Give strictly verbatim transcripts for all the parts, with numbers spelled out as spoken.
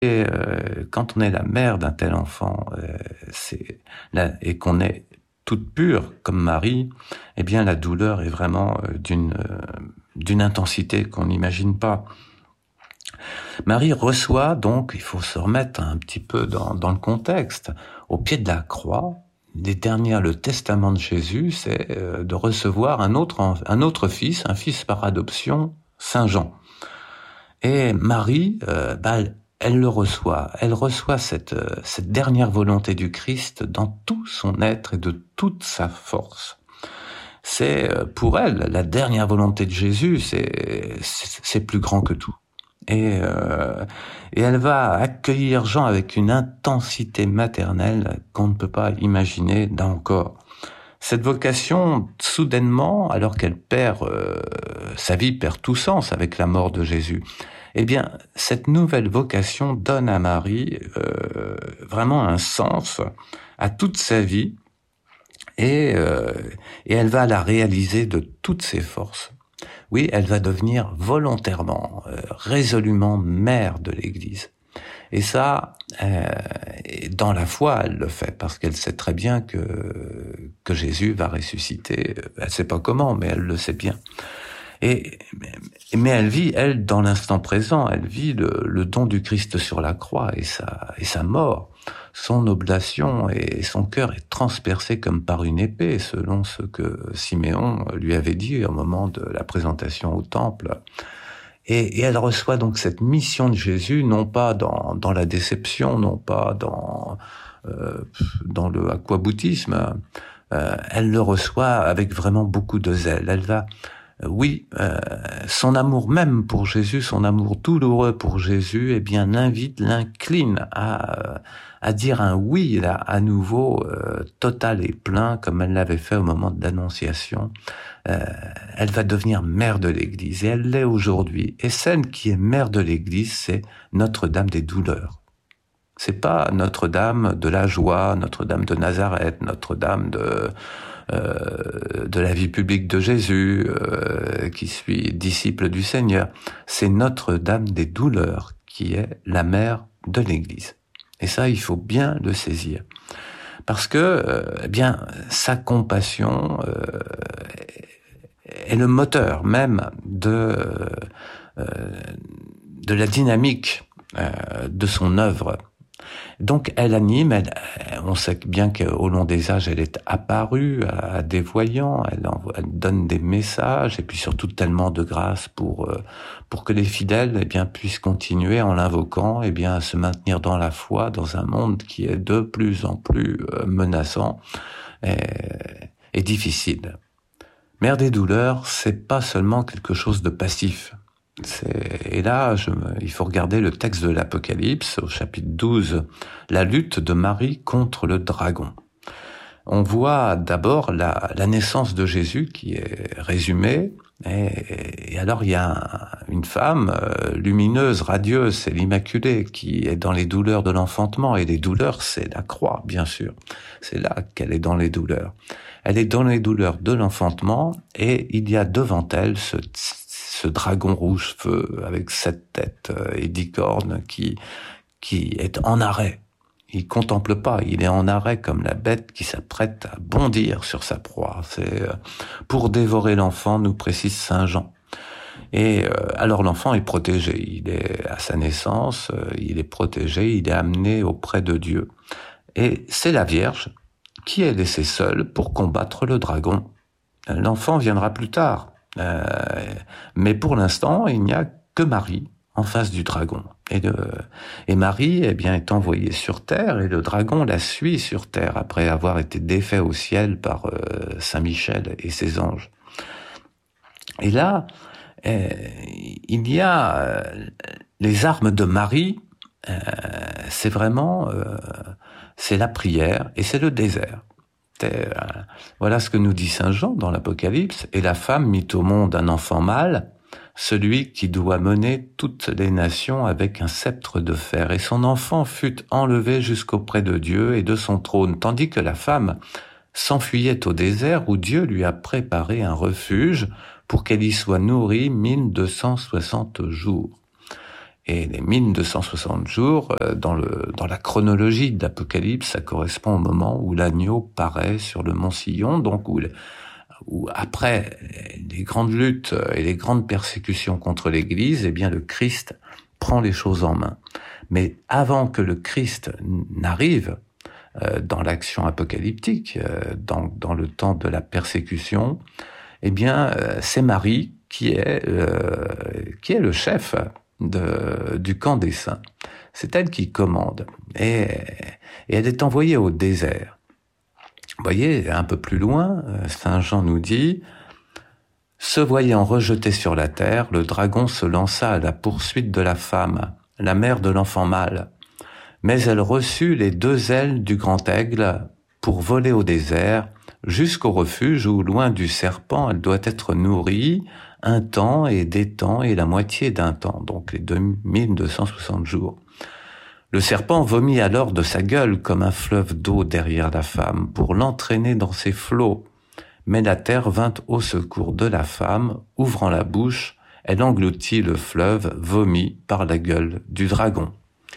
Et euh, quand on est la mère d'un tel enfant, euh, c'est là, et qu'on est toute pure comme Marie, eh bien la douleur est vraiment euh, d'une euh, d'une intensité qu'on n'imagine pas. Marie reçoit donc, il faut se remettre un petit peu dans, dans le contexte, au pied de la croix. Les dernières, le testament de Jésus, c'est euh, de recevoir un autre un autre fils, un fils par adoption, Saint Jean. Et Marie, euh, bah, elle le reçoit. Elle reçoit cette, cette dernière volonté du Christ dans tout son être et de toute sa force. C'est, pour elle, la dernière volonté de Jésus, c'est, c'est, c'est plus grand que tout. Et, euh, et elle va accueillir Jean avec une intensité maternelle qu'on ne peut pas imaginer, là encore. Cette vocation, soudainement, alors qu'elle perd, euh, sa vie perd tout sens avec la mort de Jésus, eh bien, cette nouvelle vocation donne à Marie euh, vraiment un sens à toute sa vie et, euh, et elle va la réaliser de toutes ses forces. Oui, elle va devenir volontairement, euh, résolument mère de l'Église. Et ça, euh, dans la foi, elle le fait, parce qu'elle sait très bien que, que Jésus va ressusciter. Elle sait pas comment, mais elle le sait bien. Et, mais elle vit, elle, dans l'instant présent, elle vit le, le don du Christ sur la croix et sa, et sa mort. Son oblation et son cœur est transpercé comme par une épée, selon ce que Siméon lui avait dit au moment de la présentation au temple. Et, et elle reçoit donc cette mission de Jésus, non pas dans, dans la déception, non pas dans, euh, dans le aquaboutisme. Euh, elle le reçoit avec vraiment beaucoup de zèle. Elle va, euh, oui, euh, son amour même pour Jésus, son amour douloureux pour Jésus, eh bien, l'invite, l'incline à, à dire un oui, là, à nouveau, euh, total et plein, comme elle l'avait fait au moment de l'Annonciation. Euh, elle va devenir mère de l'Église, et elle l'est aujourd'hui. Et celle qui est mère de l'Église, c'est Notre-Dame des douleurs. C'est pas Notre-Dame de la joie, Notre-Dame de Nazareth, Notre-Dame de euh, de la vie publique de Jésus, euh, qui suit disciple du Seigneur. C'est Notre-Dame des douleurs qui est la mère de l'Église. Et ça, il faut bien le saisir. Parce que, euh, eh bien, sa compassion euh, est le moteur même de euh, de la dynamique euh, de son œuvre. Donc, elle anime. Elle, on sait bien qu'au long des âges, elle est apparue à des voyants. Elle, envoie, elle donne des messages et puis surtout tellement de grâce pour euh, pour que les fidèles, eh bien, puissent continuer en l'invoquant, eh bien, à se maintenir dans la foi dans un monde qui est de plus en plus euh, menaçant et, et difficile. Mère des douleurs, c'est pas seulement quelque chose de passif. C'est, et là, je, il faut regarder le texte de l'Apocalypse, au chapitre douze, la lutte de Marie contre le dragon. On voit d'abord la, la naissance de Jésus qui est résumée, et, et alors il y a une femme euh, lumineuse, radieuse, c'est l'Immaculée, qui est dans les douleurs de l'enfantement, et les douleurs, c'est la croix, bien sûr. C'est là qu'elle est dans les douleurs. Elle est dans les douleurs de l'enfantement, et il y a devant elle ce ce dragon rouge feu avec sept têtes et dix cornes qui qui est en arrêt. Il contemple pas, il est en arrêt comme la bête qui s'apprête à bondir sur sa proie. C'est pour dévorer l'enfant, nous précise Saint Jean. Et euh, alors l'enfant est protégé, il est à sa naissance, euh, il est protégé, il est amené auprès de Dieu. Et c'est la Vierge qui est laissée seule pour combattre le dragon. L'enfant viendra plus tard. Euh, mais pour l'instant, il n'y a que Marie en face du dragon. Et, de, et Marie, eh bien, est envoyée sur terre, et le dragon la suit sur terre après avoir été défait au ciel par euh, Saint Michel et ses anges. Et là, euh, il y a euh, les armes de Marie. Euh, c'est vraiment, euh, c'est la prière et c'est le désert. Voilà ce que nous dit Saint Jean dans l'Apocalypse. Et la femme mit au monde un enfant mâle, celui qui doit mener toutes les nations avec un sceptre de fer. Et son enfant fut enlevé jusqu'auprès de Dieu et de son trône, tandis que la femme s'enfuyait au désert où Dieu lui a préparé un refuge pour qu'elle y soit nourrie mille deux cent soixante jours. Et les mille deux cent soixante jours, euh, dans le dans la chronologie de l'Apocalypse, ça correspond au moment où l'agneau paraît sur le mont Sillon, donc où, où après les grandes luttes et les grandes persécutions contre l'Église, eh bien le Christ prend les choses en main. Mais avant que le Christ n'arrive euh, dans l'action apocalyptique, euh, dans dans le temps de la persécution, eh bien euh, c'est Marie qui est euh, qui est le chef de, du camp des saints. C'est elle qui commande. Et, et elle est envoyée au désert. Vous voyez, un peu plus loin, Saint Jean nous dit « Se voyant rejeté sur la terre, le dragon se lança à la poursuite de la femme, la mère de l'enfant mâle. Mais elle reçut les deux ailes du grand aigle pour voler au désert, jusqu'au refuge où, loin du serpent, elle doit être nourrie un temps et des temps et la moitié d'un temps, donc les deux mille deux cent soixante jours. Le serpent vomit alors de sa gueule comme un fleuve d'eau derrière la femme pour l'entraîner dans ses flots. Mais la terre vint au secours de la femme, ouvrant la bouche, elle engloutit le fleuve vomi par la gueule du dragon. »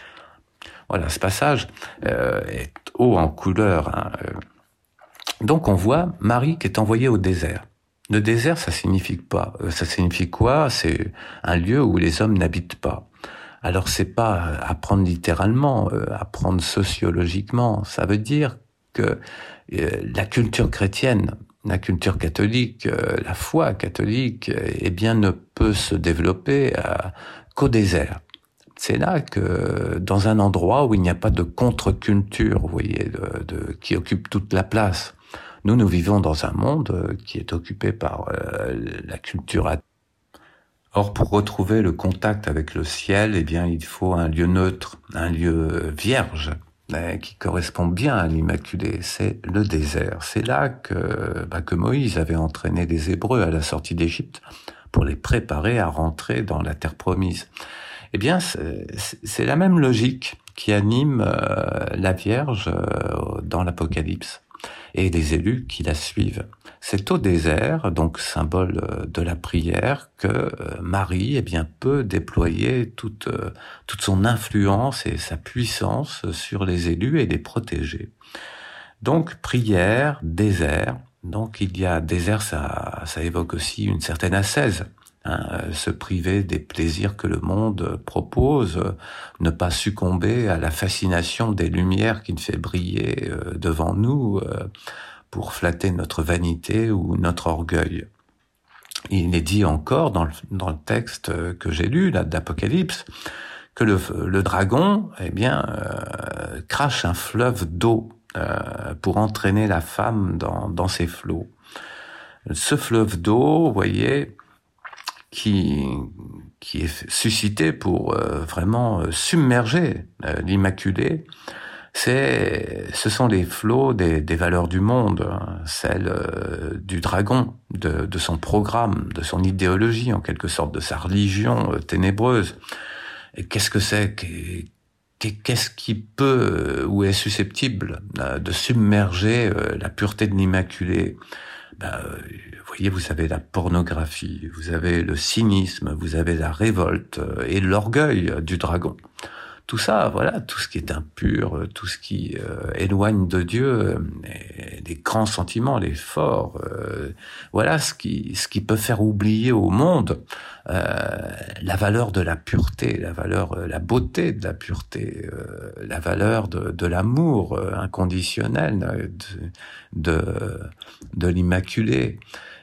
Voilà, ce passage euh, est haut en couleur. Hein. Donc on voit Marie qui est envoyée au désert. Le désert, ça signifie pas. Ça signifie quoi? C'est un lieu où les hommes n'habitent pas. Alors c'est pas apprendre littéralement, apprendre sociologiquement. Ça veut dire que la culture chrétienne, la culture catholique, la foi catholique, eh bien ne peut se développer qu'au désert. C'est là que, dans un endroit où il n'y a pas de contre-culture, vous voyez, de, de, qui occupe toute la place. Nous, nous vivons dans un monde qui est occupé par euh, la culture. Or, pour retrouver le contact avec le ciel, eh bien, il faut un lieu neutre, un lieu vierge, eh, qui correspond bien à l'Immaculée. C'est le désert. C'est là que, bah, que Moïse avait entraîné les Hébreux à la sortie d'Égypte pour les préparer à rentrer dans la terre promise. Eh bien, c'est, c'est la même logique qui anime euh, la Vierge euh, dans l'Apocalypse et les élus qui la suivent. C'est au désert, donc symbole de la prière, que Marie eh bien, peut déployer toute, toute son influence et sa puissance sur les élus et les protéger. Donc prière, désert. Donc il y a désert, ça, ça évoque aussi une certaine ascèse. Hein, se priver des plaisirs que le monde propose, ne pas succomber à la fascination des lumières qu'il fait briller devant nous pour flatter notre vanité ou notre orgueil. Il est dit encore dans le, dans le texte que j'ai lu, là, d'Apocalypse, que le, le dragon, eh bien, euh, crache un fleuve d'eau euh, pour entraîner la femme dans, dans ses flots. Ce fleuve d'eau, vous voyez, qui qui est suscité pour euh, vraiment euh, submerger euh, l'Immaculée, c'est ce sont les flots des, des valeurs du monde, hein, celles euh, du dragon, de, de son programme, de son idéologie en quelque sorte, de sa religion euh, ténébreuse. Et qu'est-ce que c'est? Qu'est-ce qui peut ou est susceptible euh, de submerger euh, la pureté de l'Immaculée? Ben, vous voyez, vous avez la pornographie, vous avez le cynisme, vous avez la révolte et l'orgueil du dragon. Tout ça, voilà, tout ce qui est impur, tout ce qui euh, éloigne de Dieu, euh, les grands sentiments, les forts, euh, voilà ce qui ce qui peut faire oublier au monde euh, la valeur de la pureté, la valeur, la beauté de la pureté, euh, la valeur de, de l'amour inconditionnel de de, de l'Immaculée.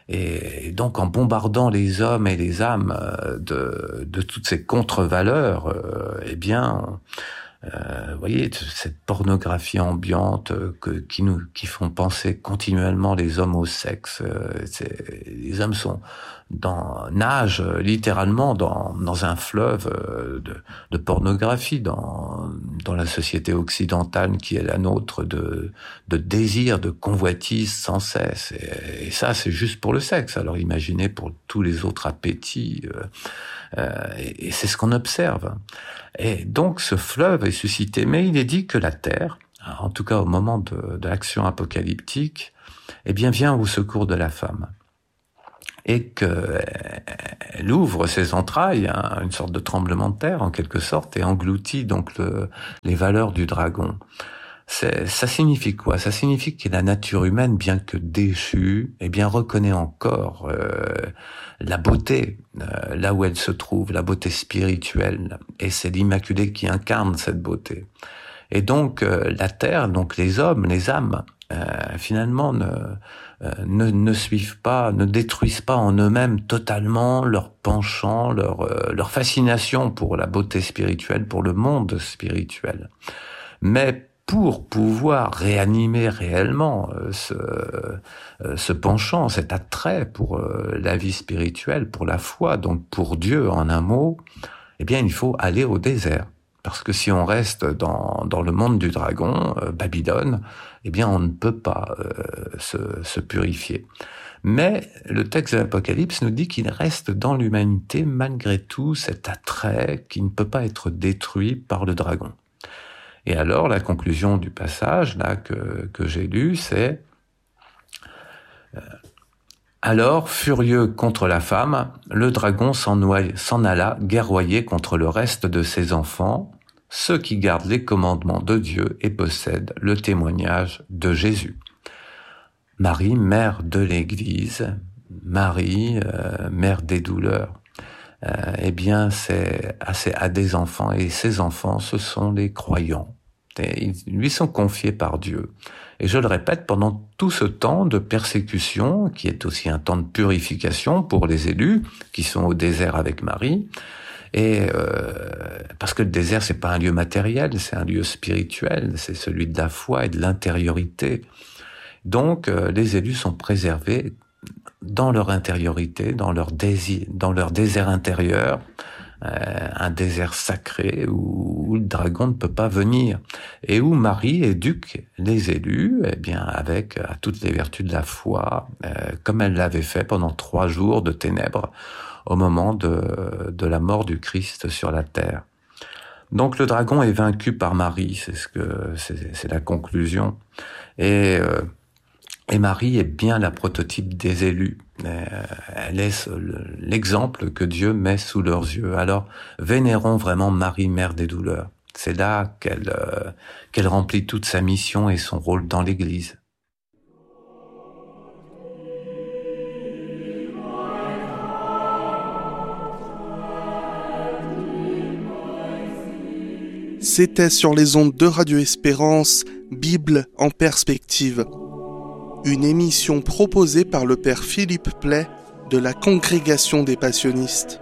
Et donc, en bombardant les hommes et les âmes de, de toutes ces contre-valeurs, euh, eh bien, euh, vous voyez, cette pornographie ambiante que, qui nous, qui font penser continuellement les hommes au sexe. C'est, les hommes sont dans, nagent littéralement dans, dans un fleuve de, de pornographie, dans, dans la société occidentale qui est la nôtre, de, de désir, de convoitise sans cesse. Et, et ça, c'est juste pour le sexe. Alors imaginez pour tous les autres appétits. Euh, euh, et, et c'est ce qu'on observe. Et donc ce fleuve est suscité, mais il est dit que la terre, en tout cas au moment de, de l'action apocalyptique, eh bien vient au secours de la femme. et qu'elle ouvre ses entrailles, hein, une sorte de tremblement de terre en quelque sorte, et engloutit donc le, les valeurs du dragon. C'est, ça signifie quoi? Ça signifie que la nature humaine, bien que déchue, eh bien reconnaît encore euh, la beauté euh, là où elle se trouve, la beauté spirituelle, et c'est l'Immaculée qui incarne cette beauté. Et donc euh, la terre, donc les hommes, les âmes, euh, finalement ne, euh, ne ne suivent pas, ne détruisent pas en eux-mêmes totalement leur penchant, leur euh, leur fascination pour la beauté spirituelle, pour le monde spirituel, mais pour pouvoir réanimer réellement euh, ce, euh, ce penchant, cet attrait pour euh, la vie spirituelle, pour la foi, donc pour Dieu en un mot, eh bien il faut aller au désert. Parce que si on reste dans, dans le monde du dragon, euh, Babylone, eh bien on ne peut pas euh, se, se purifier. Mais le texte de l'Apocalypse nous dit qu'il reste dans l'humanité malgré tout cet attrait qui ne peut pas être détruit par le dragon. Et alors, la conclusion du passage là que, que j'ai lu, c'est euh, alors, furieux contre la femme, le dragon s'en, noie, s'en alla guerroyer contre le reste de ses enfants, ceux qui gardent les commandements de Dieu et possèdent le témoignage de Jésus. Marie, mère de l'Église, Marie, euh, mère des douleurs, Euh, eh bien, c'est à, ses, à des enfants, et ces enfants, ce sont les croyants. Et ils lui sont confiés par Dieu. Et je le répète, pendant tout ce temps de persécution, qui est aussi un temps de purification pour les élus, qui sont au désert avec Marie, et euh, parce que le désert, c'est pas un lieu matériel, c'est un lieu spirituel, c'est celui de la foi et de l'intériorité. Donc, euh, les élus sont préservés dans leur intériorité, dans leur désir, dans leur désert intérieur, euh, un désert sacré où, où le dragon ne peut pas venir, et où Marie éduque les élus, eh bien avec à toutes les vertus de la foi, euh, comme elle l'avait fait pendant trois jours de ténèbres au moment de, de la mort du Christ sur la terre. Donc le dragon est vaincu par Marie, c'est ce que c'est, c'est la conclusion, et euh, Et Marie est bien la prototype des élus. Elle est l'exemple que Dieu met sous leurs yeux. Alors, vénérons vraiment Marie, mère des douleurs. C'est là qu'elle, euh, qu'elle remplit toute sa mission et son rôle dans l'Église. C'était sur les ondes de Radio Espérance, Bible en perspective. Une émission proposée par le père Philippe Play de la Congrégation des Passionnistes.